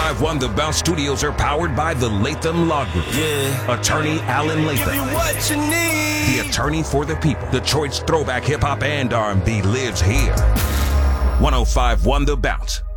1051 The Bounce Studios are powered by the Latham Law Group. Yeah. Attorney Alan Latham. Give me what you need. The attorney for the people. Detroit's throwback hip hop and R&B lives here. 1051 The Bounce.